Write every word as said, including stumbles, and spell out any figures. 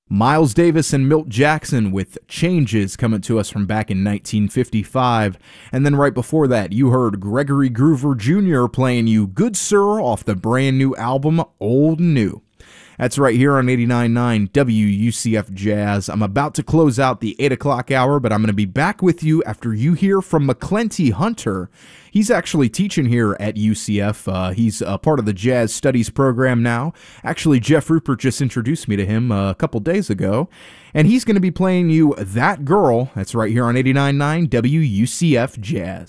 Miles Davis and Milt Jackson with Changes coming to us from back in nineteen fifty-five. And then right before that, you heard Gregory Groover Junior playing you Good Sir off the brand new album Old and New. That's right here on eighty-nine point nine W U C F Jazz. I'm about to close out the eight o'clock hour, but I'm going to be back with you after you hear from McClenty Hunter. He's actually teaching here at U C F. Uh, he's a part of the Jazz Studies program now. Actually, Jeff Rupert just introduced me to him uh, a couple days ago. And he's going to be playing you That Girl. That's right here on eighty-nine point nine W U C F Jazz.